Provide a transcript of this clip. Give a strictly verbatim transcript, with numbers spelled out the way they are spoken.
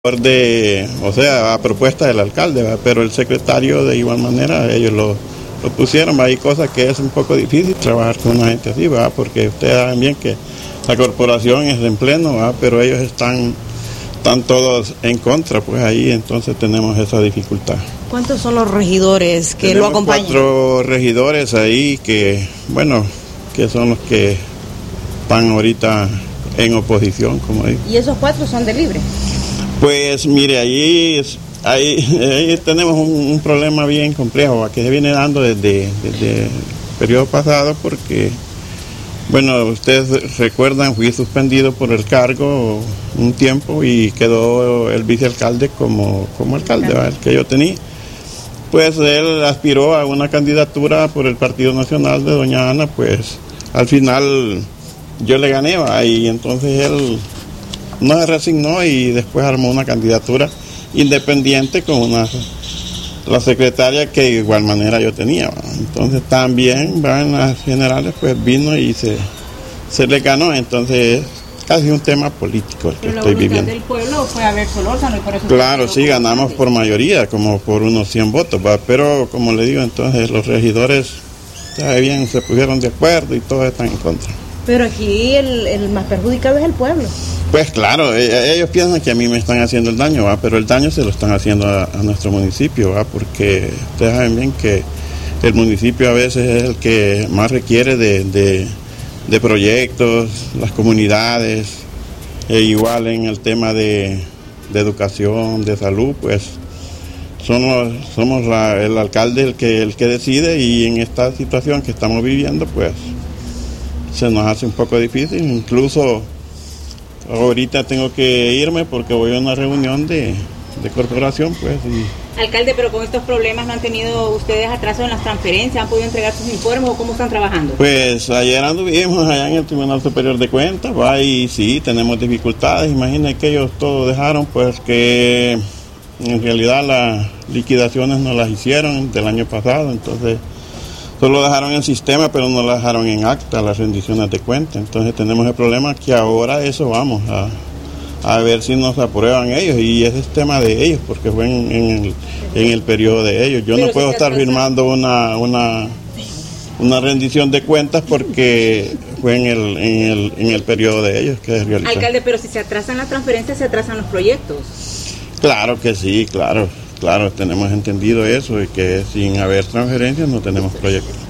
de, o sea, a propuesta del alcalde, ¿verdad? Pero el secretario de igual manera, ellos lo, lo pusieron. Hay cosas que es un poco difícil trabajar con una gente así, ¿verdad? Porque ustedes saben bien que la corporación es en pleno, ¿verdad? Pero ellos están, están todos en contra, pues ahí entonces tenemos esa dificultad. ¿Cuántos son los regidores que tenemos lo acompañan? Cuatro regidores ahí que, bueno, que son los que están ahorita en oposición, como digo. ¿Y esos cuatro son de Libre? Pues mire, ahí, ahí, ahí tenemos un, un problema bien complejo que se viene dando desde, desde el periodo pasado porque, bueno, ustedes recuerdan, fui suspendido por el cargo un tiempo y quedó el vicealcalde como, como alcalde, ¿verdad? El que yo tenía. Pues él aspiró a una candidatura por el Partido Nacional de doña Ana, pues al final yo le gané, ¿verdad? Y entonces él no se resignó y después armó una candidatura independiente con una la secretaria que de igual manera yo tenía, ¿verdad? Entonces también, ¿verdad? En las generales pues vino y se, se le ganó, entonces es casi un tema político el que Pero estoy la viviendo. del pueblo fue a ver Solórzano y por eso... Claro, sí, ganamos por mayoría, como por unos cien votos, ¿verdad? Pero como le digo, entonces los regidores, sabe bien, se pusieron de acuerdo y todos están en contra. Pero aquí el, el más perjudicado es el pueblo. Pues claro, ellos piensan que a mí me están haciendo el daño, ¿va? Pero el daño se lo están haciendo a, a nuestro municipio, ¿va? Porque ustedes saben bien que el municipio a veces es el que más requiere de, de, de proyectos, las comunidades, e igual en el tema de, de educación, de salud, pues somos, somos la, el alcalde el que, el que decide, y en esta situación que estamos viviendo, pues se nos hace un poco difícil. Incluso ahorita tengo que irme porque voy a una reunión de, de corporación, pues. Y... Alcalde, pero con estos problemas no han tenido ustedes atraso en las transferencias, ¿han podido entregar sus informes o cómo están trabajando? Pues ayer anduvimos allá en el Tribunal Superior de Cuentas, va, y sí, tenemos dificultades. Imaginen que ellos todo dejaron, pues que en realidad las liquidaciones no las hicieron del año pasado, entonces solo dejaron en sistema, pero no las dejaron en acta, las rendiciones de cuentas. Entonces tenemos el problema que ahora eso vamos a, a ver si nos aprueban ellos, y ese es tema de ellos, porque fue en, en, el, en el periodo de ellos. Yo pero no puedo si estar firmando una, una, una rendición de cuentas porque fue en el, en el, en el periodo de ellos que es realizado. Alcalde, pero si se atrasan las transferencias, se atrasan los proyectos. Claro que sí, claro. Claro, tenemos entendido eso, y que sin haber transferencias no tenemos proyectos.